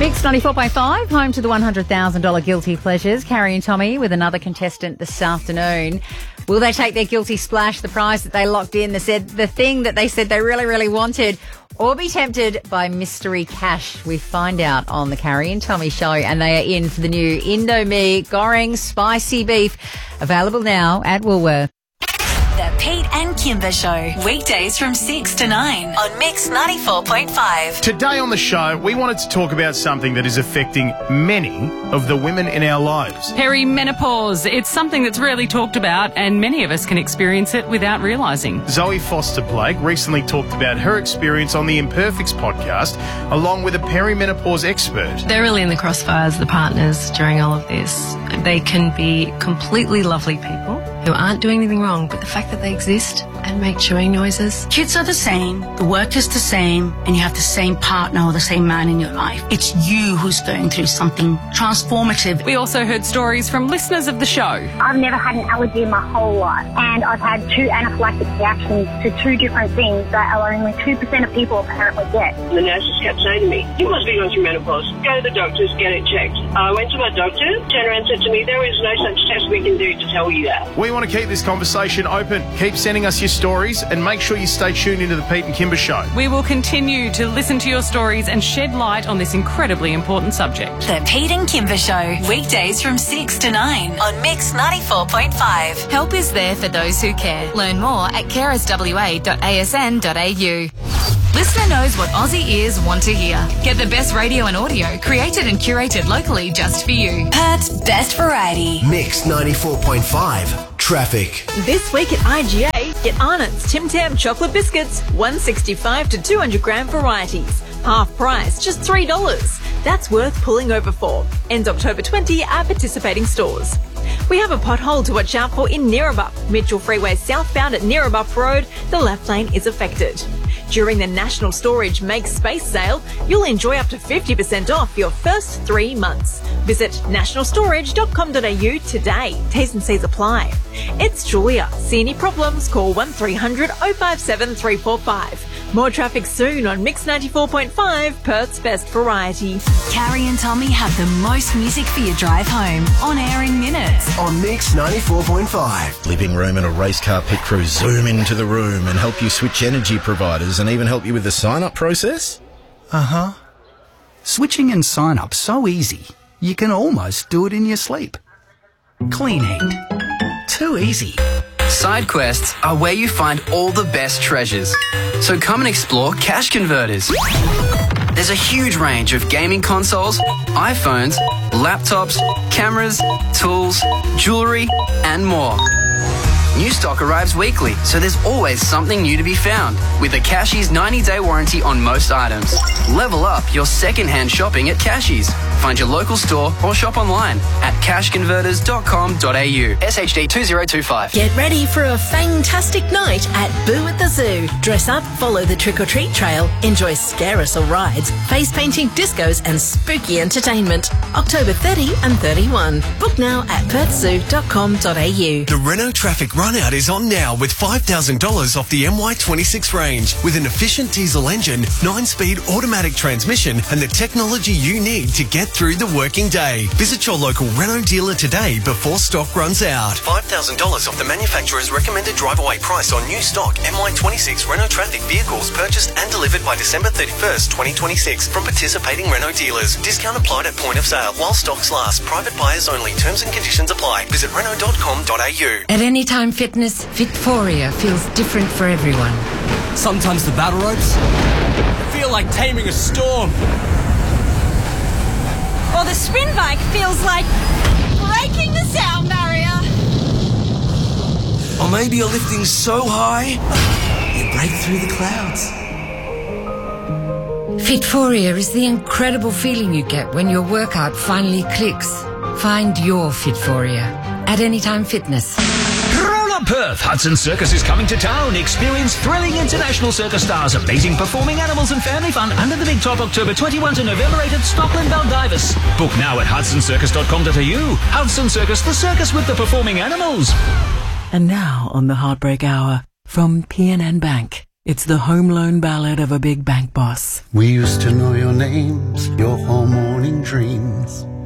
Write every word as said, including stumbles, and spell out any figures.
Mix ninety-four point five, home to the one hundred thousand dollars Guilty Pleasures. Carrie and Tommy with another contestant this afternoon. Will they take their guilty splash, the prize that they locked in, the, said, the thing that they said they really, really wanted, or be tempted by mystery cash? We find out on the Carrie and Tommy show, and they are in for the new Indomie Goreng Spicy Beef, available now at Woolworths. The Pete and Kimber Show, weekdays from six to nine on Mix ninety-four point five. Today on the show, we wanted to talk about something that is affecting many of the women in our lives. Perimenopause. It's something that's rarely talked about, and many of us can experience it without realising. Zoe Foster-Blake recently talked about her experience on the Imperfects podcast, along with a perimenopause expert. They're really in the crossfires, the partners, during all of this. They can be completely lovely people who aren't doing anything wrong, but the fact that they exist and make chewing noises. Kids are the same, the work is the same, and you have the same partner or the same man in your life. It's you who's going through something transformative. We also heard stories from listeners of the show. I've never had an allergy in my whole life, and I've had two anaphylactic reactions to two different things that only two percent of people apparently get. The nurses kept saying to me, you must be going through menopause. Go to the doctors, get it checked. I went to my doctor, turned around and said to me, there is no such test we can do to tell you that. We want to keep this conversation open. Keep sending us your stories and make sure you stay tuned into the Pete and Kimber Show. We will continue to listen to your stories and shed light on this incredibly important subject. The Pete and Kimber Show, weekdays from six to nine on Mix ninety-four point five. Help is there for those who care. Learn more at carers w a dot a s n dot a u. Listener knows what Aussie ears want to hear. Get the best radio and audio created and curated locally just for you. Perth's best variety. Mix ninety-four point five. Traffic. This week at I G A, get Arnott's Tim Tam chocolate biscuits, one sixty-five to two hundred gram varieties. Half price, just three dollars. That's worth pulling over for. Ends October twentieth at participating stores. We have a pothole to watch out for in Neerabup. Mitchell Freeway southbound at Neerabup Road, the left lane is affected. During the National Storage Make Space sale, you'll enjoy up to fifty percent off your first three months. Visit national storage dot com dot a u today. T's and C's apply. It's Julia. See any problems? Call one three hundred oh five seven three four five. More traffic soon on Mix ninety-four point five, Perth's best variety. Carrie and Tommy have the most music for your drive home on air in minutes. On Mix ninety-four point five. Living room and a race car pit crew zoom into the room and help you switch energy providers and even help you with the sign-up process? Uh-huh. Switching and sign-up so easy, you can almost do it in your sleep. Clean Heat. Too easy. Side quests are where you find all the best treasures. So come and explore Cash Converters. There's a huge range of gaming consoles, iPhones, laptops, cameras, tools, jewellery, and more. New stock arrives weekly, so there's always something new to be found. With a Cashies ninety day warranty on most items. Level up your second-hand shopping at Cashies. Find your local store or shop online at cash converters dot com dot a u. S H D two zero two five. Get ready for a fantastic night at Boo at the Zoo. Dress up, follow the trick-or-treat trail, enjoy scare-us-all rides, face painting, discos and spooky entertainment. October thirtieth and thirty-first. Book now at perth zoo dot com dot a u. The Renault Traffic Runout is on now with five thousand dollars off the M Y twenty-six range with an efficient diesel engine, nine-speed automatic transmission and the technology you need to get through the working day. Visit your local Renault dealer today before stock runs out. five thousand dollars off the manufacturer's recommended drive-away price on new stock M Y twenty-six Renault Traffic vehicles purchased and delivered by December thirty-first, twenty twenty-six from participating Renault dealers. Discount applied at point of sale while stocks last. Private buyers only. Terms and conditions apply. Visit renault dot com dot a u. At Anytime Fitness, Fitforia feels different for everyone. Sometimes the battle ropes feel like taming a storm. Or the spin bike feels like breaking the sound barrier. Or maybe you're lifting so high, you break through the clouds. Fitforia is the incredible feeling you get when your workout finally clicks. Find your Fitforia at Anytime Fitness. Perth, Hudson Circus is coming to town. Experience thrilling international circus stars, amazing performing animals and family fun under the big top October twenty-first to November eighth at Stockland Baldivis. Book now at hudson circus dot com dot a u. Hudson Circus, the circus with the performing animals. And now on the Heartbreak Hour from P N N Bank. It's the home loan ballad of a big bank boss. We used to know your names, your whole morning dreams.